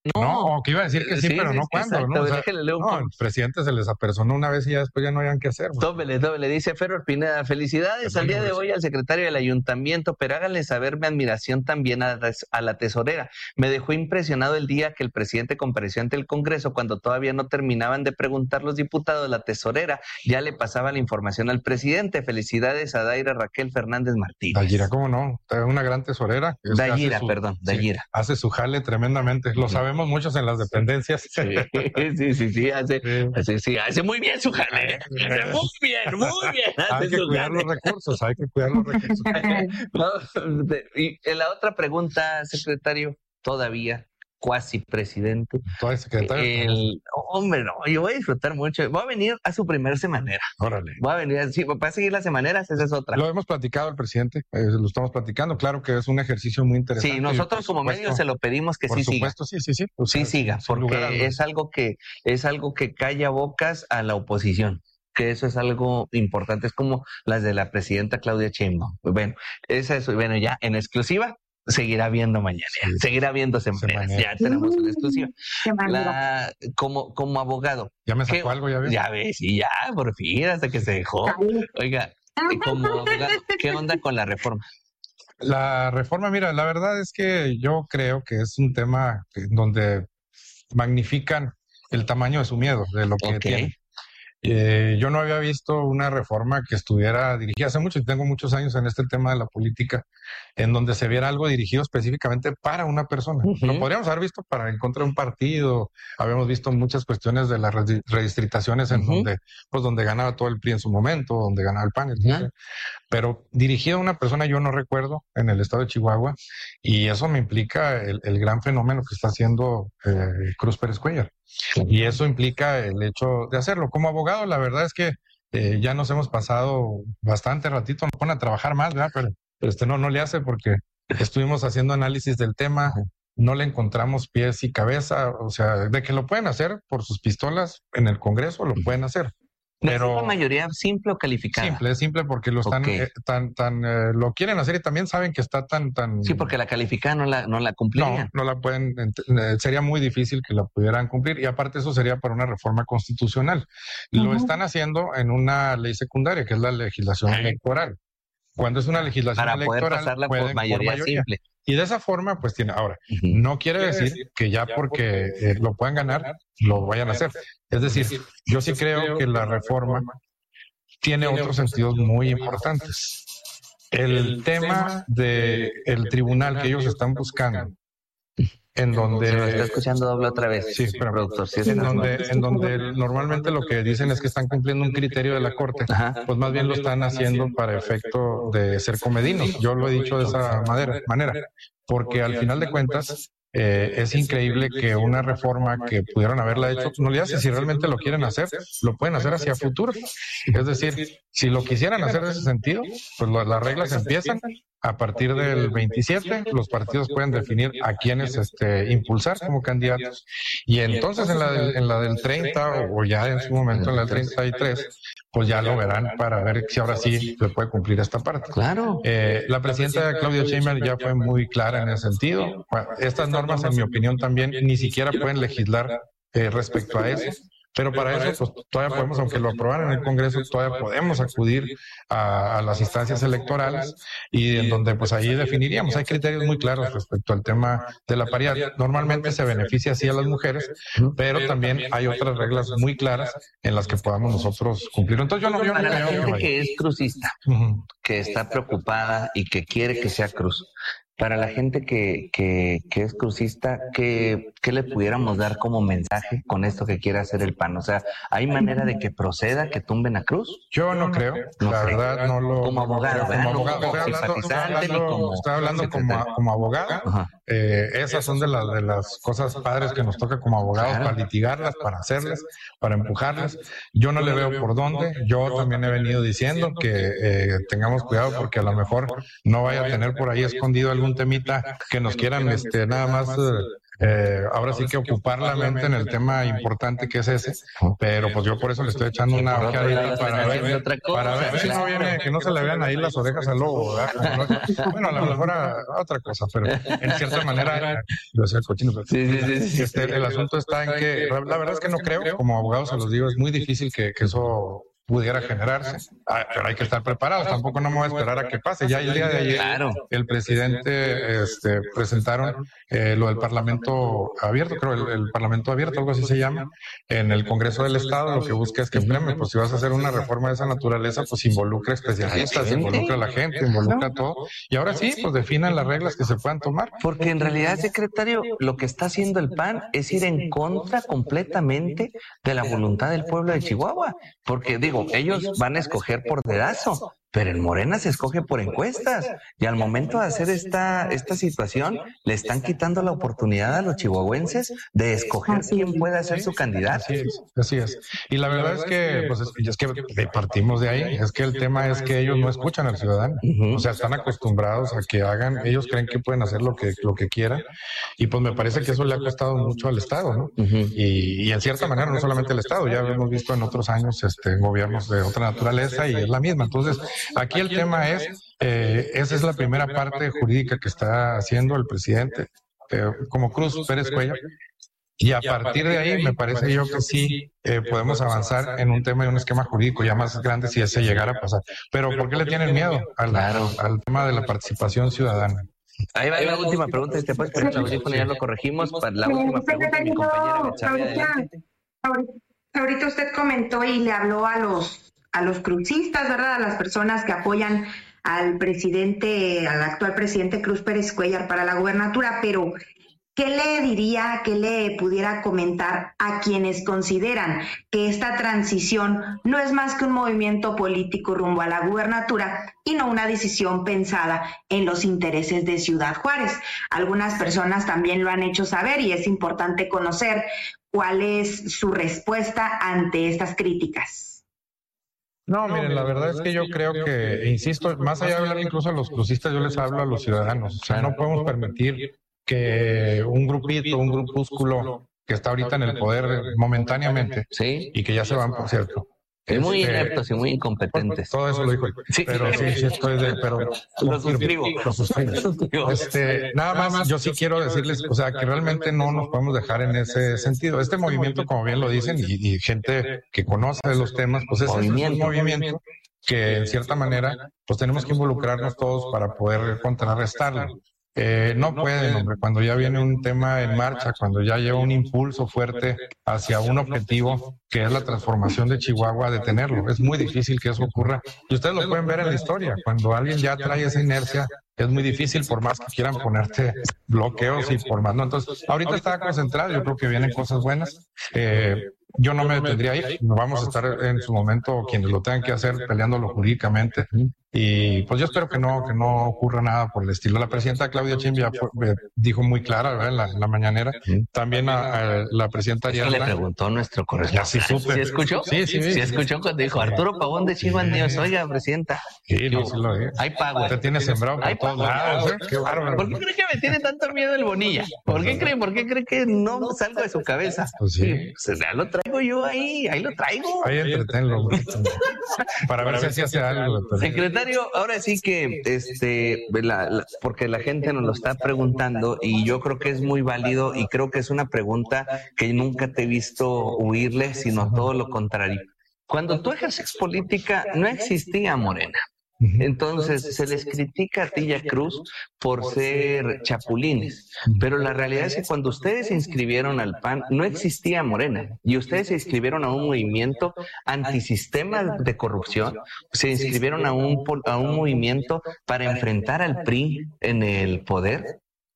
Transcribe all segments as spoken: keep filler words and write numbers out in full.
No, o que iba a decir que sí, sí, pero sí, no cuándo, exacto, ¿no? O sea, déjale leo un no, el presidente se les apersonó una vez y ya después ya no hayan qué hacer. Pues. Tómele, tómele, dice Ferro Pineda. Felicidades al día de hoy al secretario del ayuntamiento, pero háganle saber mi admiración también a, a la tesorera. Me dejó impresionado el día que el presidente compareció ante el Congreso cuando todavía no terminaban de preguntar los diputados. La tesorera ya le pasaba la información al presidente. Felicidades a Daira Raquel Fernández Martínez. Dayira, ¿cómo no? Es una gran tesorera. Es Dayira, su, perdón, Dayira. Sí, hace su jale tremendamente. Lo sabemos muchos en las dependencias. Sí, sí, sí, sí, hace, sí. Hace, sí, hace muy bien su jale. Hace muy bien, muy bien. Hay que cuidar jale. los recursos, hay que cuidar los recursos. No, y la otra pregunta, secretario, todavía cuasi presidente. Todavía secretario. El, hombre, no, yo voy a disfrutar mucho. Voy a venir a su primer semanera. Órale. Voy a venir, sí, para seguir las semaneras, esa es otra. Lo hemos platicado el presidente, eh, lo estamos platicando. Claro que es un ejercicio muy interesante. Sí, nosotros como medio se lo pedimos que sí siga. Por supuesto, sí, sí, sí. O sea, sí siga, porque es algo que es algo que calla bocas a la oposición. Que eso es algo importante, es como las de la presidenta Claudia Sheinbaum. Bueno, esa es, bueno, ya en exclusiva seguirá viendo mañana, sí. seguirá viendo semanas, ya tenemos una exclusiva. La, como, como abogado. Ya me sacó algo, ya ves. Ya ves, y ya, por fin, hasta que se dejó. Oiga, como abogado, ¿qué onda con la reforma? La reforma, mira, la verdad es que yo creo que es un tema donde magnifican el tamaño de su miedo, de lo que okay. tiene. Eh, yo no había visto una reforma que estuviera dirigida hace mucho, y tengo muchos años en este tema de la política, en donde se viera algo dirigido específicamente para una persona. Uh-huh. Lo podríamos haber visto para en contra de un partido, habíamos visto muchas cuestiones de las redistritaciones en uh-huh. donde, pues donde ganaba todo el P R I en su momento, donde ganaba el P A N, etcétera. Uh-huh. Pero dirigido a una persona yo no recuerdo en el estado de Chihuahua, y eso me implica el, el gran fenómeno que está haciendo eh, Cruz Pérez Cuéllar. Y eso implica el hecho de hacerlo. Como abogado, la verdad es que eh, ya nos hemos pasado bastante ratito, nos ponen a trabajar más, ¿verdad? Pero, pero este no, no le hace porque estuvimos haciendo análisis del tema, no le encontramos pies y cabeza, o sea, de que lo pueden hacer por sus pistolas en el Congreso, lo pueden hacer. Pero ¿es la mayoría simple o calificada? Simple, simple porque lo están okay. eh, tan tan eh, lo quieren hacer y también saben que está tan tan sí, porque la calificada no la no la cumplirían. No, no la pueden, eh, sería muy difícil que la pudieran cumplir, y aparte eso sería para una reforma constitucional. Uh-huh. Lo están haciendo en una ley secundaria, que es la legislación uh-huh. electoral. Cuando es una legislación para electoral, poder pasarla por mayoría, por mayoría simple. Y de esa forma, pues tiene. Ahora, uh-huh. no quiere decir que ya porque eh, lo puedan ganar, lo vayan a hacer. Es decir, yo sí creo que la reforma tiene otros sentidos muy importantes. El tema del de tribunal que ellos están buscando, en donde... Se lo está escuchando doble otra vez. Sí, pero productor. Sí, en, donde, en donde normalmente lo que dicen es que están cumpliendo un criterio de la Corte, ajá. pues más bien lo están haciendo para efecto de ser comedinos. Yo lo he dicho de esa manera, manera porque al final de cuentas eh, es increíble que una reforma que pudieron haberla hecho, no le hace, si realmente lo quieren hacer, lo pueden hacer hacia futuro. Es decir, si lo quisieran hacer en ese sentido, pues lo, las reglas empiezan. A partir del veintisiete, los partidos pueden definir a quiénes este, impulsar como candidatos. Y entonces en la del, en la del treinta, o ya en su momento en la del treinta y tres, pues ya lo verán para ver si ahora sí se puede cumplir esta parte. Claro. Eh, la presidenta Claudia Sheinbaum ya fue muy clara en ese sentido. Estas normas, en mi opinión, también ni siquiera pueden legislar eh, respecto a eso. Pero para eso, pues todavía podemos, aunque lo aprobaran en el Congreso, todavía podemos acudir a, a las instancias electorales, y en donde pues ahí definiríamos. Hay criterios muy claros respecto al tema de la paridad. Normalmente se beneficia así a las mujeres, pero también hay otras reglas muy claras en las que podamos nosotros cumplir. Entonces yo no, yo no para creo la gente que, que es crucista, uh-huh. que está preocupada y que quiere que sea cruz. Para la gente que, que, que es crucista, ¿qué, ¿qué le pudiéramos dar como mensaje con esto que quiere hacer el P A N? O sea, ¿hay manera de que proceda, que tumben a Cruz? Yo no creo, no la creo. verdad no lo... Como abogado, como abogado, como estoy hablando, estoy hablando, como, estoy hablando como, como abogado. Eh, esas son de las, de las cosas padres que nos toca como abogados, claro. para litigarlas, para hacerlas, para empujarlas. Yo no le veo por dónde. Yo también he venido diciendo que eh, tengamos cuidado, porque a lo mejor no vaya a tener por ahí escondido algún temita que nos quieran este nada más eh, eh, ahora sí que ocupar la mente en el tema importante que es ese, pero pues yo por eso le estoy echando una ojeadita para ver, para ver si no viene, que no se le vean ahí las orejas al lobo, ¿verdad? Bueno, a lo mejor a, a otra cosa, pero en cierta manera, yo sé el cochino, pero sí, sí, sí, sí, este, el asunto está en que, la verdad es que no creo, como abogado se los digo, es muy difícil que, que eso pudiera generarse, ah, pero hay que estar preparados, tampoco no me voy a esperar a que pase. Ya el día de ayer claro. el presidente este, presentaron eh, lo del Parlamento abierto, creo el, el Parlamento abierto, algo así se llama, en el Congreso del Estado. Lo que busca es que, espérame, pues si vas a hacer una reforma de esa naturaleza, pues involucra especialistas, involucra a la gente, involucra a todo, y ahora sí, pues definan las reglas que se puedan tomar. Porque en realidad, secretario, lo que está haciendo el P A N es ir en contra completamente de la voluntad del pueblo de Chihuahua, porque digo, ellos van a escoger por dedazo, pero en Morena se escoge por encuestas, y al momento de hacer esta, esta situación le están quitando la oportunidad a los chihuahuenses de escoger quién puede ser su candidato. Así es, así es. Y la verdad es que, pues, es, es que partimos de ahí, es que el tema es que ellos no escuchan al ciudadano, uh-huh. o sea, están acostumbrados a que hagan, ellos creen que pueden hacer lo que, lo que quieran, y pues me parece que eso le ha costado mucho al Estado, ¿no? Uh-huh. y, y en cierta manera no solamente al Estado, ya hemos visto en otros años este, gobiernos de otra naturaleza y es la misma. Entonces, aquí el tema es, eh, esa es la primera parte jurídica que está haciendo el presidente, eh, como Cruz Pérez Cuellar, y a partir de ahí me parece yo que sí eh, podemos avanzar en un tema y un esquema jurídico ya más grande si ese llegara a pasar. Pero ¿por qué le tienen miedo al, claro. al tema de la participación ciudadana? Ahí va la última pregunta, este pues, pero ya lo corregimos. Para la última pregunta, mi compañera Betsabe, adelante. Ahorita usted comentó y le habló a los a los crucistas, ¿verdad? A las personas que apoyan al presidente, al actual presidente Cruz Pérez Cuellar para la gubernatura, pero ¿qué le diría, qué le pudiera comentar a quienes consideran que esta transición no es más que un movimiento político rumbo a la gubernatura y no una decisión pensada en los intereses de Ciudad Juárez? Algunas personas también lo han hecho saber y es importante conocer cuál es su respuesta ante estas críticas. No, miren, la verdad es que yo creo que, insisto, más allá de hablar incluso a los crucistas, yo les hablo a los ciudadanos. O sea, no podemos permitir que un grupito, un grupúsculo que está ahorita en el poder momentáneamente, ¿sí? Y que ya se van, por cierto. Es muy este, ineptos y muy incompetentes. Todo eso lo dijo. Sí. Pero sí, sí estoy de, pero lo suscribo. Lo suscribo. Este, nada más, yo sí quiero decirles, o sea, que realmente no nos podemos dejar en ese sentido. Este movimiento, como bien lo dicen, y, y gente que conoce de los temas, pues es, movimiento. es un movimiento que en cierta manera, pues tenemos que involucrarnos todos para poder contrarrestarlo. Eh, no pueden, hombre, cuando ya viene un tema en marcha, cuando ya lleva un impulso fuerte hacia un objetivo que es la transformación de Chihuahua, detenerlo. Es muy difícil que eso ocurra. Y ustedes lo pueden ver en la historia. Cuando alguien ya trae esa inercia, es muy difícil, por más que quieran ponerte bloqueos y por más. No, entonces, ahorita está concentrado, yo creo que vienen cosas buenas. Eh, yo no me detendría ahí. Vamos a estar en su momento, quienes lo tengan que hacer, peleándolo jurídicamente. Y pues yo espero que no que no ocurra nada por el estilo. La presidenta Claudia Sheinbaum fue, dijo muy clara, ¿verdad? En la, en la mañanera. También a, a la presidenta Ariadna. Es que le preguntó nuestro corresponsal. Sí, ¿Sí escuchó? Sí, sí, sí. ¿Sí escuchó cuando dijo Arturo Pavón de Chihuahua News? Oiga, presidenta. Sí, no, sí lo dije. Hay pago. Te tiene sembrado por todos lados. Qué bárbaro. ¿Por qué cree que me tiene tanto miedo el Bonilla? ¿Por qué cree? ¿Por qué cree que no salgo de su cabeza? Pues sí. Pues ya lo traigo yo ahí, ahí lo traigo. Ahí entretenlo. Para ver si así hace algo. Secretario, ahora sí que, este, la, la, porque la gente nos lo está preguntando y yo creo que es muy válido y creo que es una pregunta que nunca te he visto huirle, sino todo lo contrario. Cuando tú ejerces política, no existía Morena. Entonces se les critica a ti y a Cruz por ser chapulines, pero la realidad es que cuando ustedes se inscribieron al P A N no existía Morena y ustedes se inscribieron a un movimiento antisistema de corrupción, se inscribieron a un, a un movimiento para enfrentar al P R I en el poder.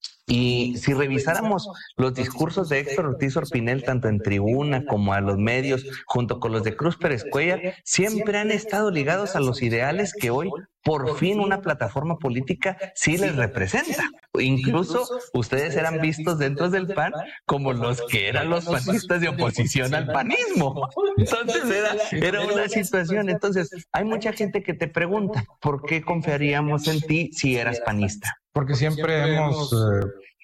Y si revisáramos los discursos de Héctor Ortiz Orpinel, tanto en tribuna como a los medios, junto con los de Cruz Pérez Cuellar, siempre han estado ligados a los ideales que hoy, por fin, una plataforma política sí les representa. Incluso ustedes eran vistos dentro del P A N como los que eran los panistas de oposición al panismo. Entonces era, era una situación. Entonces hay mucha gente que te pregunta, ¿por qué confiaríamos en ti si eras panista? Porque siempre hemos, eh,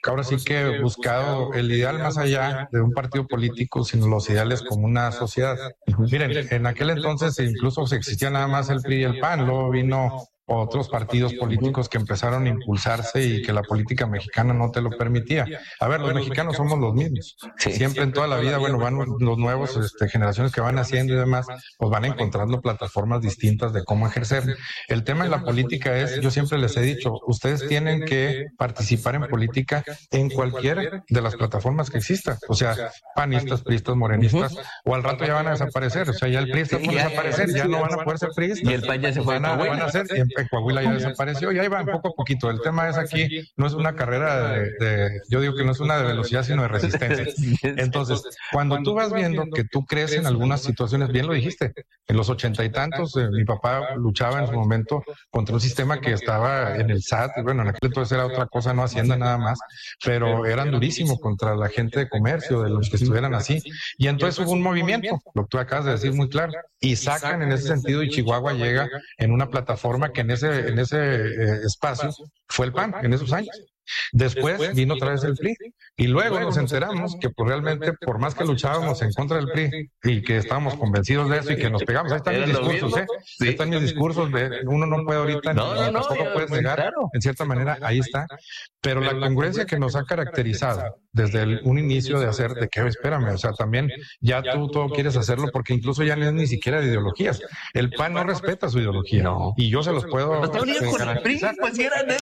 ahora sí que he buscado el ideal más allá de un partido político, sino los ideales como una sociedad. Miren, en aquel entonces incluso se existía nada más el P R I y el P A N, luego vino otros partidos políticos que empezaron a impulsarse y que la política mexicana no te lo permitía. A ver, los mexicanos somos los mismos. Sí. Siempre en toda la vida, bueno, van los nuevos este, generaciones que van haciendo y demás, pues van encontrando plataformas distintas de cómo ejercer. El tema de la política es, yo siempre les he dicho, ustedes tienen que participar en política en cualquier de las plataformas que exista. O sea, panistas, priistas, morenistas, o al rato ya van a desaparecer. O sea, ya el P R I está por desaparecer, ya no van a poder ser priistas. Y el P A N ya se fue van a, van a ser, en Coahuila ya desapareció y ahí van poco a poquito. El tema es aquí, no es una carrera de, de, yo digo que no es una de velocidad, sino de resistencia. Entonces, cuando tú vas viendo que tú crees en algunas situaciones, bien lo dijiste, en los ochenta y tantos, eh, mi papá luchaba en su momento contra un sistema que estaba en el S A T, bueno, en aquel entonces era otra cosa, no Hacienda nada más, pero eran durísimos contra la gente de comercio, de los que estuvieran así. Y entonces hubo un movimiento, lo que tú acabas de decir muy claro, y sacan en ese sentido y Chihuahua llega en una plataforma que en ese, en ese eh, espacio fue el P A N en esos años. Después vino otra vez el P R I y luego nos enteramos que pues, realmente por más que luchábamos en contra del P R I y que estábamos convencidos de eso y que nos pegamos, ahí están mis discursos, ¿eh? Ahí están mis discursos, de, uno no puede ahorita, no, ni, no, tampoco no, puedes negar, claro. En cierta manera ahí está, pero la congruencia que nos ha caracterizado desde el, un inicio de hacer, de que espérame, o sea, también ya tú todo quieres hacerlo porque incluso ya no es ni siquiera de ideologías, el P A N no respeta su ideología no. Y yo se los puedo garantizar. Pues si eran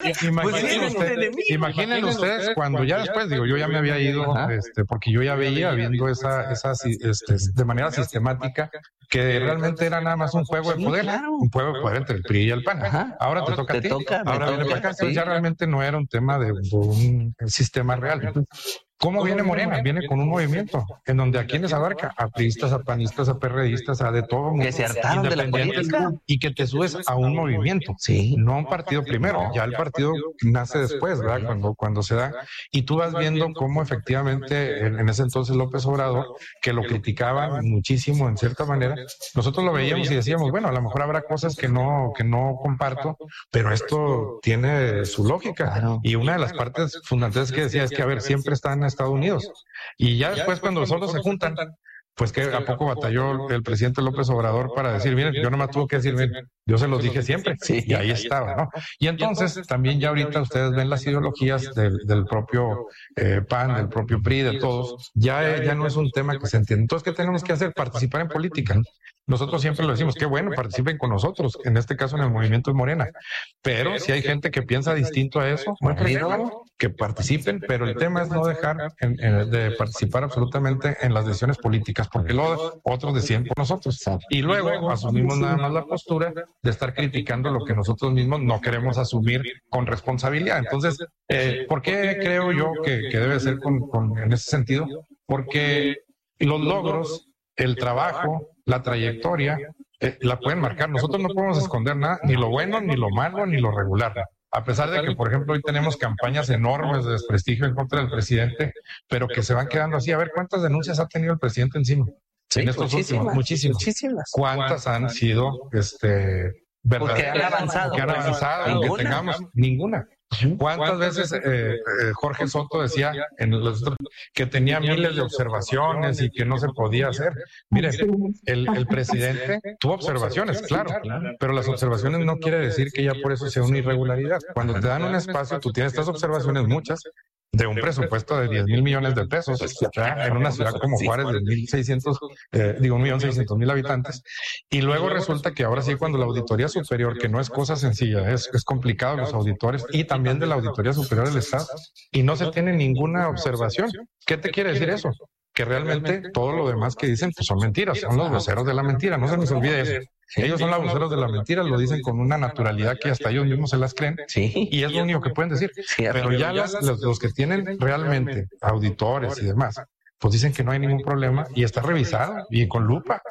Imaginen ustedes cuando ya después, digo, yo ya me había ido, este, porque yo ya veía viendo esa, esa este, de manera sistemática que realmente era nada más un juego de poder, un juego de poder entre el P R I y el P A N. Ajá. Ahora te toca a ti, ahora viene para acá, entonces ya realmente no era un tema de un sistema real. ¿Cómo viene Morena? Viene con un movimiento en donde a quienes abarca, a priistas, a panistas, a perredistas, a de todo mundo, que se hartaron de la política y que te subes a un movimiento, sí. No a un partido primero, ya el partido nace después, ¿verdad? Cuando, cuando se da, y tú vas viendo cómo efectivamente en, en ese entonces López Obrador, que lo criticaban muchísimo en cierta manera, nosotros lo veíamos y decíamos, bueno, a lo mejor habrá cosas que no, que no comparto, pero esto tiene su lógica, y una de las partes fundamentales que decía es que, a ver, siempre están Estados Unidos. Y ya después cuando los otros se juntan, pues que a poco batalló el presidente López Obrador para decir, miren, yo nomás tuve que decir, miren, yo se los dije siempre, sí, y ahí estaba, ¿no? Y entonces también ya ahorita ustedes ven las ideologías del, del propio eh, P A N, del propio P R I, de todos, ya, ya no es un tema que se entiende. Entonces, ¿qué tenemos que hacer? Participar en política. Nosotros siempre lo decimos, qué bueno, participen con nosotros, en este caso en el movimiento de Morena. Pero si hay gente que piensa distinto a eso, bueno, que participen, pero el tema es no dejar en, en, de participar absolutamente en las decisiones políticas, porque luego otros deciden por nosotros. Y luego asumimos nada más la postura de estar criticando lo que nosotros mismos no queremos asumir con responsabilidad. Entonces, eh, ¿por qué creo yo que, que debe ser con, con, en ese sentido? Porque los logros, el trabajo, la trayectoria, eh, la pueden marcar. Nosotros no podemos esconder nada, ni lo bueno, ni lo malo, ni lo regular. A pesar de que, por ejemplo, hoy tenemos campañas enormes de desprestigio en contra del presidente, pero que se van quedando así. A ver, ¿cuántas denuncias ha tenido el presidente encima? Sí, en estos últimos, muchísimas. muchísimas. ¿Cuántas han sido, este, verdad? Porque han avanzado. Que han avanzado, que tengamos ninguna. ¿Cuántas veces eh, eh, Jorge Soto decía en los, que tenía miles de observaciones y que no se podía hacer? Miren, el, el presidente tuvo observaciones, claro, pero las observaciones no quiere decir que ya por eso sea una irregularidad. Cuando te dan un espacio, tú tienes estas observaciones, muchas, de un presupuesto de diez mil millones de pesos, ¿verdad? En una ciudad como Juárez de mil seiscientos, eh, digo, un millón seiscientos mil habitantes, y luego resulta que ahora sí, cuando la Auditoría Superior, que no es cosa sencilla, es, es complicado los auditores, y también de la Auditoría Superior del Estado, y no se tiene ninguna observación. ¿Qué te quiere decir eso? Que realmente todo lo demás que dicen pues son mentiras, son los voceros de la mentira, no se nos olvide eso. Ellos son los voceros de la mentira, lo dicen con una naturalidad que hasta ellos mismos se las creen, sí. Y es lo único que pueden decir. Sí, pero ya las, los, los que tienen realmente auditores y demás, pues dicen que no hay ningún problema y está revisado y con lupa.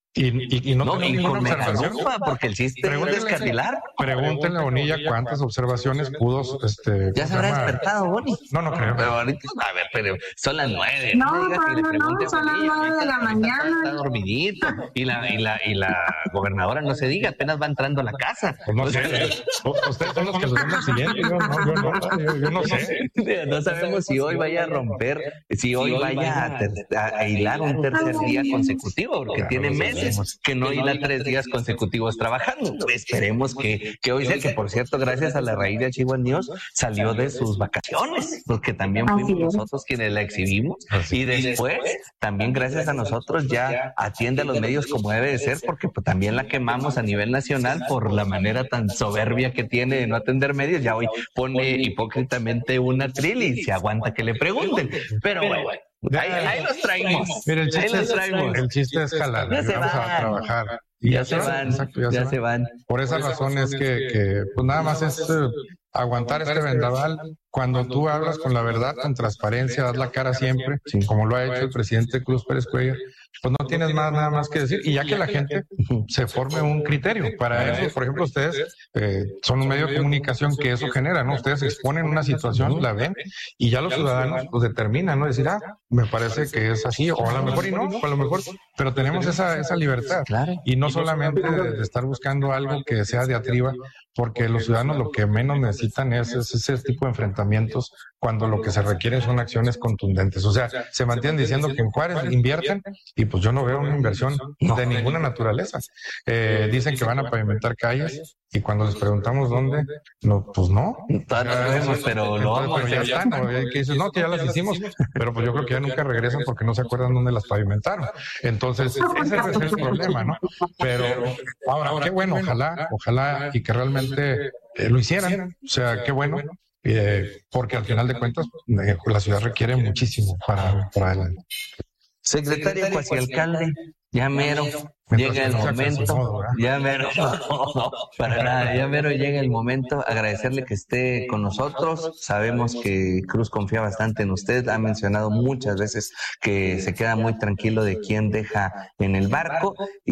Y, y, y no, no tengo y ninguna con observación. megalupa, porque el chiste es descarrilar. Pregúntenle a Bonilla cuántas observaciones pudo, este... Ya se habrá despertado, Boni. No, no creo. Pero ahorita, a ver, pero son las nueve. No, me digas no, que le no, pregunte no, a son las Bonilla, nueve de la ahorita mañana. Está dormidito. Y la, y, la, y la gobernadora no se diga, apenas va entrando a la casa. Pues no sé. Ustedes son los que los andan siguiendo. Yo no, yo no, yo, yo no sé. No sabemos si hoy vaya a romper, si hoy vaya a, ter, a, a hilar un tercer día consecutivo, porque tiene meses que no hila tres días consecutivos trabajando. Esperemos que, que hoy sea, que por cierto, gracias a la raíz de Chihuahua News, salió de sus vacaciones, porque también fuimos nosotros quienes la exhibimos, y después, también gracias a nosotros, ya atiende a los medios como debe de ser, porque pues, también la quemamos a nivel nacional por la manera tan soberbia que tiene de no atender medios. Ya hoy pone hipócritamente una tril y se aguanta que le pregunten. Pero bueno, ahí, ahí los traemos. Mira, el chiste, ahí los traemos. Es, el chiste es jalar. Ya se vamos van. a trabajar. Y ya, ya, se van, van. Exacto, ya, ya se, se van. van. Por esa razón es que, que pues nada más es eh, aguantar este vendaval. Cuando tú hablas con la verdad, con transparencia, das la cara siempre, sí, como lo ha hecho el presidente Cruz Pérez Cuellar, pues no tienes más nada más que decir. Y ya que la gente se forme un criterio para eso, por ejemplo, ustedes eh, son un medio de comunicación que eso genera, ¿no? Ustedes exponen una situación, la ven, y ya los ciudadanos pues determinan, ¿no? Decir, ah, me parece que es así, o a lo mejor y no, o a lo mejor, pero tenemos esa, esa libertad. Y no solamente de, de estar buscando algo que sea diatriba, porque los ciudadanos lo que menos necesitan es, es ese tipo de enfrentamientos cuando lo que se requieren son acciones contundentes. O sea, se mantienen diciendo que en Juárez invierten y pues yo no veo una inversión de ninguna naturaleza. Eh, dicen que van a pavimentar calles y cuando les preguntamos dónde, no, pues no. Todavía no sabemos, pero lo vamos pero ya están. ¿No? Que dices, no, que ya las hicimos, pero pues yo creo que ya nunca regresan porque no se acuerdan dónde las pavimentaron. Entonces, ese es el problema, ¿no? Pero ahora, qué bueno, ojalá, ojalá y que realmente eh, lo hicieran. O sea, qué bueno. Eh, porque al final de cuentas eh, la ciudad requiere muchísimo para, para adelante. Secretario, cuasi alcalde, ya mero, llega el momento, ya mero, no, para nada, ya mero llega el momento, agradecerle que esté con nosotros. Sabemos que Cruz confía bastante en usted, ha mencionado muchas veces que se queda muy tranquilo de quién deja en el barco,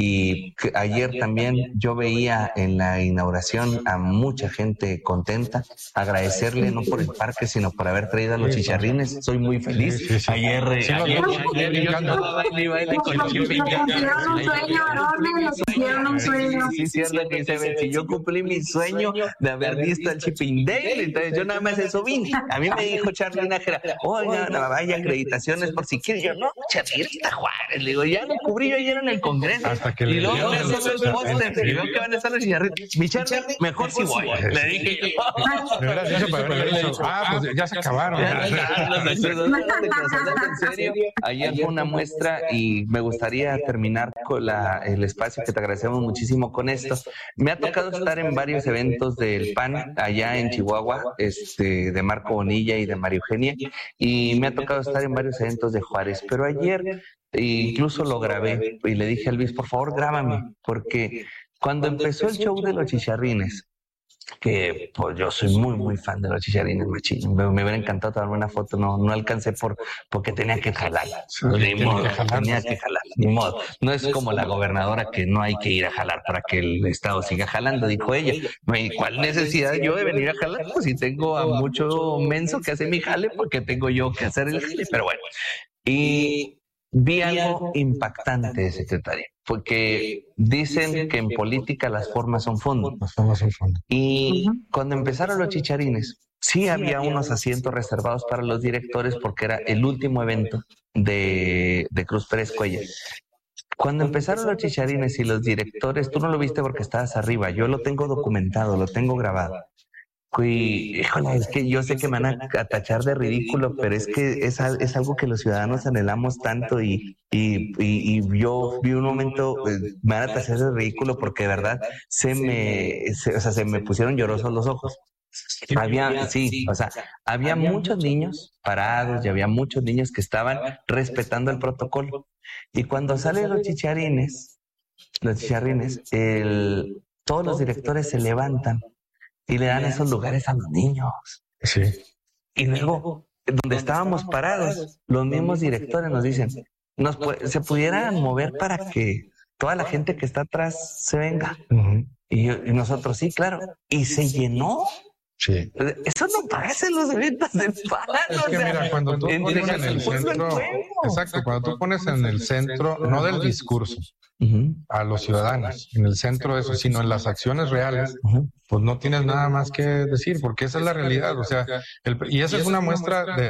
y que ayer también yo veía en la inauguración a mucha gente contenta. Agradecerle no por el parque, sino por haber traído a los chicharrines. Soy muy feliz. Sí, sí, sí. Ayer, sí, ayer, ayer, ayer yo baile y baile con Chipi. Cumplieron un sueño, varones, cumplieron un sueño. Sí, cierto que dice Betsy, yo cumplí mi sueño de haber visto al Chipindale, entonces yo nada más eso vine. A mí me dijo Charly Nájera, oiga, no vaya acreditaciones por si quiere. Yo, no, Charly, está Juárez. Le digo, ya lo cubrí yo ayer en el Congreso. Hasta que y le luego me dieron hace el póster y veo que van a estar los chicharritos. Mi Charly, mejor si voy. Le dije yo. Me hubieras dicho para haberle dicho, ah, pues ya se acabaron. En serio, ayer fue una muestra y me gustaría terminar con la, el espacio que te agradecemos muchísimo con esto. Me ha tocado estar en varios eventos del P A N allá en Chihuahua, este, de Marco Bonilla y de María Eugenia, y me ha tocado estar en varios eventos de Juárez, pero ayer incluso lo grabé y le dije a Luis, por favor grábame, porque cuando empezó el show de los chicharrines, que pues yo soy muy muy fan de los chicharines, machín. Me, me hubiera encantado tomarme una foto, no no alcancé por porque tenía que jalar, ni modo, tenía que jalar, ni modo. No es como la gobernadora que no hay que ir a jalar para que el estado siga jalando, dijo ella. ¿Cuál necesidad yo de venir a jalar? Pues si tengo a mucho menso que hace mi jale, porque tengo yo que hacer el jale, pero bueno. Y vi algo impactante, secretario, porque dicen que en política las formas son fondo. Las formas son fondo. Y cuando empezaron los chicharines, sí había unos asientos reservados para los directores porque era el último evento de, de Cruz Pérez Cuellar. Cuando empezaron los chicharines y los directores, tú no lo viste porque estabas arriba, yo lo tengo documentado, lo tengo grabado. Y, híjole, es que yo sé que me van a tachar de ridículo, pero es que es, es algo que los ciudadanos anhelamos tanto y, y, y, y yo vi un momento, pues, me van a tachar de ridículo porque de verdad se me, se, o sea, se me pusieron llorosos los ojos. Había, sí, o sea, había muchos niños parados y había muchos niños que estaban respetando el protocolo. Y cuando salen los chicharines, los chicharines, el, todos los directores se levantan y le dan esos lugares a los niños. Sí. Y luego, donde estábamos parados, los mismos directores nos dicen, nos se pudieran mover para que toda la gente que está atrás se venga. Uh-huh. Y, y nosotros, sí, claro. Y se llenó. Sí. Eso no pasa en los eventos de pan. Es que mira, cuando tú pones en el centro, exacto, cuando tú pones en el centro, no del discurso, uh-huh, a los ciudadanos, en el centro de eso, sino en las acciones reales, uh-huh, pues no tienes nada más que decir, porque esa es la realidad. O sea, el, y esa es una muestra de,